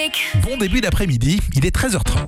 Music. Bon début d'après-midi, il est 13h30.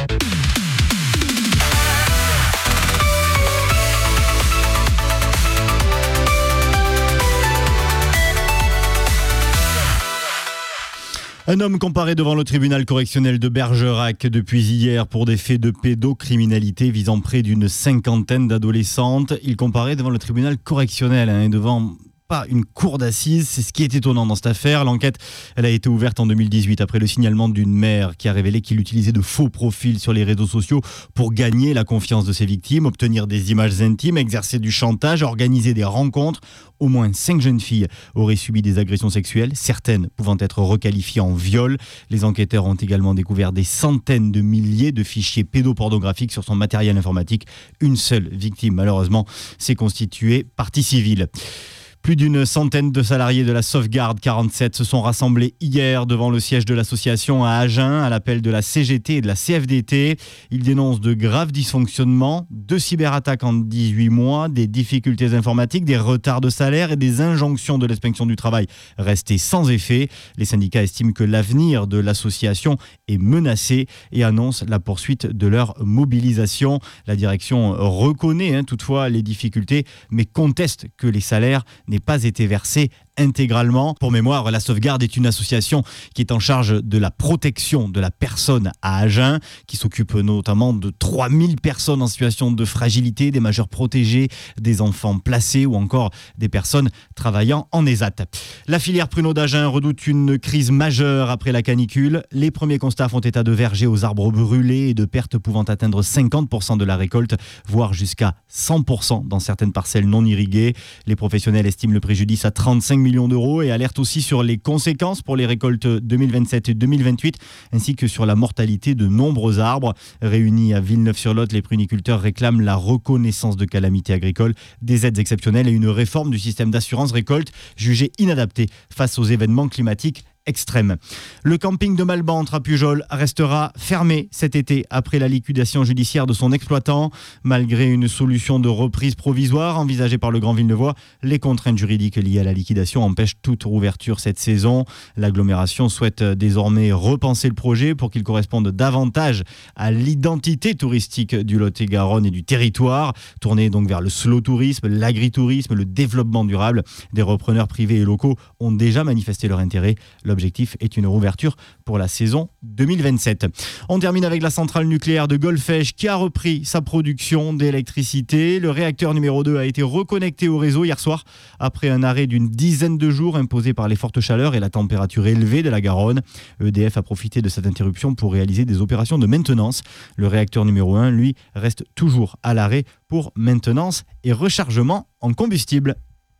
Un homme comparé devant le tribunal correctionnel de Bergerac depuis hier pour des faits de pédocriminalité visant près d'une cinquantaine d'adolescentes. Il comparait devant le tribunal correctionnel et devant pas une cour d'assises. C'est ce qui est étonnant dans cette affaire. L'enquête, elle a été ouverte en 2018 après le signalement d'une mère qui a révélé qu'il utilisait de faux profils sur les réseaux sociaux pour gagner la confiance de ses victimes, obtenir des images intimes, exercer du chantage, organiser des rencontres. Au moins 5 jeunes filles auraient subi des agressions sexuelles, certaines pouvant être requalifiées en viol. Les enquêteurs ont également découvert des centaines de milliers de fichiers pédopornographiques sur son matériel informatique. Une seule victime, malheureusement, s'est constituée partie civile. Plus d'une centaine de salariés de la Sauvegarde 47 se sont rassemblés hier devant le siège de l'association à Agen à l'appel de la CGT et de la CFDT. Ils dénoncent de graves dysfonctionnements, 2 cyberattaques en 18 mois, des difficultés informatiques, des retards de salaire et des injonctions de l'inspection du travail restées sans effet. Les syndicats estiment que l'avenir de l'association est menacé et annoncent la poursuite de leur mobilisation. La direction reconnaît toutefois les difficultés mais conteste que les salaires n'ait pas été versé intégralement. Pour mémoire, la Sauvegarde est une association qui est en charge de la protection de la personne à Agen, qui s'occupe notamment de 3000 personnes en situation de fragilité, des majeurs protégés, des enfants placés ou encore des personnes travaillant en ESAT. La filière pruneau d'Agen redoute une crise majeure après la canicule. Les premiers constats font état de vergers aux arbres brûlés et de pertes pouvant atteindre 50% de la récolte, voire jusqu'à 100% dans certaines parcelles non irriguées. Les professionnels estiment le préjudice à 35 millions d'euros et alertent aussi sur les conséquences pour les récoltes 2027 et 2028, ainsi que sur la mortalité de nombreux arbres. Réunis à Villeneuve-sur-Lot, les pruniculteurs réclament la reconnaissance de calamités agricoles, des aides exceptionnelles et une réforme du système d'assurance récolte jugée inadaptée face aux événements climatiques extrême. Le camping de Malbantre à Pujol restera fermé cet été après la liquidation judiciaire de son exploitant. Malgré une solution de reprise provisoire envisagée par le Grand Villeneuvois, les contraintes juridiques liées à la liquidation empêchent toute rouverture cette saison. L'agglomération souhaite désormais repenser le projet pour qu'il corresponde davantage à l'identité touristique du Lot-et-Garonne et du territoire, tourné donc vers le slow tourisme, l'agritourisme, le développement durable. Des repreneurs privés et locaux ont déjà manifesté leur intérêt. L'objectif est une rouverture pour la saison 2027. On termine avec la centrale nucléaire de Golfech qui a repris sa production d'électricité. Le réacteur numéro 2 a été reconnecté au réseau hier soir après un arrêt d'une dizaine de jours imposé par les fortes chaleurs et la température élevée de la Garonne. EDF a profité de cette interruption pour réaliser des opérations de maintenance. Le réacteur numéro 1, lui, reste toujours à l'arrêt pour maintenance et rechargement en combustible.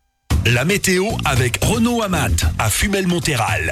La météo avec Renault Amat à Fumel-Montéral.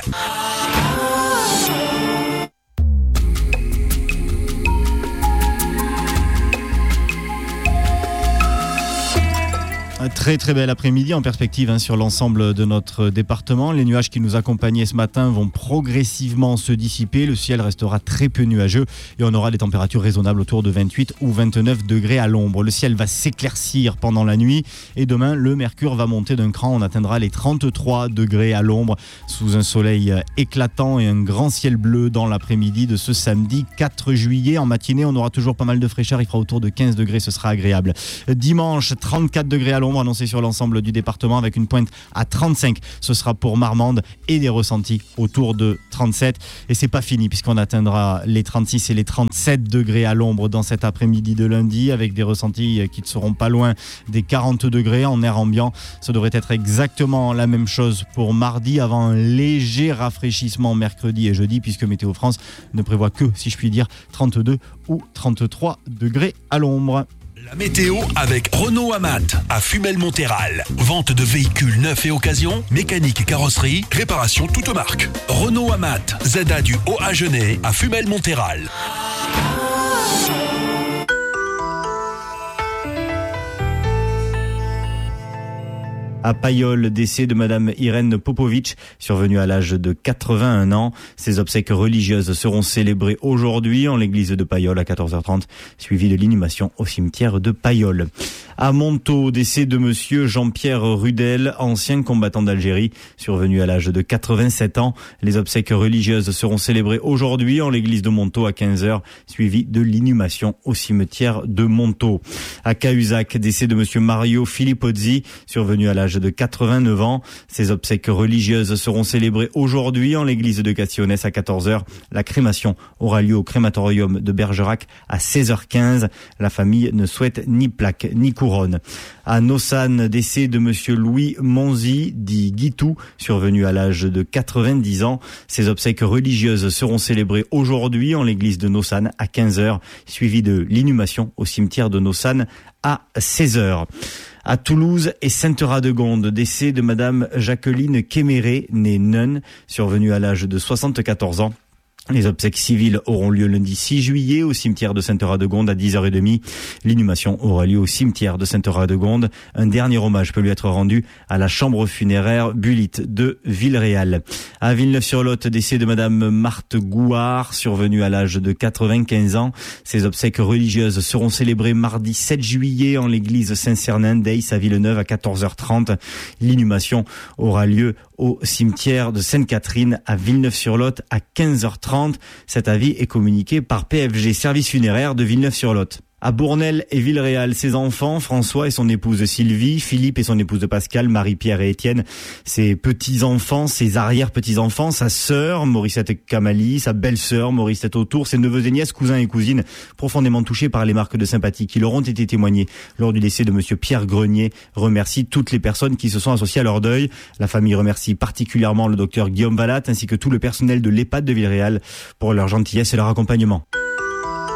Un très très bel après-midi en perspective sur l'ensemble de notre département. Les nuages qui nous accompagnaient ce matin vont progressivement se dissiper. Le ciel restera très peu nuageux et on aura des températures raisonnables autour de 28 ou 29 degrés à l'ombre. Le ciel va s'éclaircir pendant la nuit et demain, le mercure va monter d'un cran. On atteindra les 33 degrés à l'ombre sous un soleil éclatant et un grand ciel bleu dans l'après-midi de ce samedi 4 juillet. En matinée, on aura toujours pas mal de fraîcheur. Il fera autour de 15 degrés, ce sera agréable. Dimanche, 34 degrés à l'ombre annoncé sur l'ensemble du département avec une pointe à 35. Ce sera pour Marmande et des ressentis autour de 37. Et c'est pas fini puisqu'on atteindra les 36 et les 37 degrés à l'ombre dans cet après-midi de lundi avec des ressentis qui ne seront pas loin des 40 degrés en air ambiant. Ça devrait être exactement la même chose pour mardi avant un léger rafraîchissement mercredi et jeudi puisque Météo France ne prévoit que, si je puis dire, 32 ou 33 degrés à l'ombre. La météo avec Renault Amat à Fumel-Montéral. Vente de véhicules neufs et occasion, mécanique et carrosserie, réparation toute marque. Renault Amat, ZA du Haut-Agenais à Fumel-Montéral. À Payolle, décès de Madame Irène Popovic, survenue à l'âge de 81 ans. Ses obsèques religieuses seront célébrées aujourd'hui en l'église de Payolle à 14h30, suivi de l'inhumation au cimetière de Payolle. À Montaut, décès de Monsieur Jean-Pierre Rudel, ancien combattant d'Algérie, survenu à l'âge de 87 ans. Les obsèques religieuses seront célébrées aujourd'hui en l'église de Montaut à 15h, suivi de l'inhumation au cimetière de Montaut. À Cahuzac, décès de Monsieur Mario Filippozzi, survenu à l'âge de 89 ans. Ces obsèques religieuses seront célébrées aujourd'hui en l'église de Cassonès à 14h. La crémation aura lieu au crématorium de Bergerac à 16h15. La famille ne souhaite ni plaque ni couronne. À Nossane, décès de Monsieur Louis Monzi, dit Guitou, survenu à l'âge de 90 ans. Ces obsèques religieuses seront célébrées aujourd'hui en l'église de Nossane à 15h, suivi de l'inhumation au cimetière de Nossane à 16h. À Toulouse et Sainte-Radegonde, décès de Madame Jacqueline Kéméré, née Neun, survenue à l'âge de 74 ans. Les obsèques civiles auront lieu lundi 6 juillet au cimetière de Sainte-Radegonde à 10h30. L'inhumation aura lieu au cimetière de Sainte-Radegonde. Un dernier hommage peut lui être rendu à la chambre funéraire Bulitte de Villeréal. À Villeneuve-sur-Lot, décès de Madame Marthe Gouard, survenue à l'âge de 95 ans. Ces obsèques religieuses seront célébrées mardi 7 juillet en l'église Saint-Cernin d'Aix à Villeneuve à 14h30. L'inhumation aura lieu au cimetière de Sainte-Catherine à Villeneuve-sur-Lot à 15h30. Cet avis est communiqué par PFG Service funéraire de Villeneuve-sur-Lot. À Bournel et Villeréal, ses enfants, François et son épouse Sylvie, Philippe et son épouse Pascal, Marie-Pierre et Étienne, ses petits-enfants, ses arrière-petits-enfants, sa sœur, Morissette Kamali, sa belle-sœur, Morissette Autour, ses neveux et nièces, cousins et cousines, profondément touchés par les marques de sympathie qui leur ont été témoignées lors du décès de Monsieur Pierre Grenier, remercie toutes les personnes qui se sont associées à leur deuil. La famille remercie particulièrement le docteur Guillaume Vallat ainsi que tout le personnel de l'EHPAD de Villeréal pour leur gentillesse et leur accompagnement.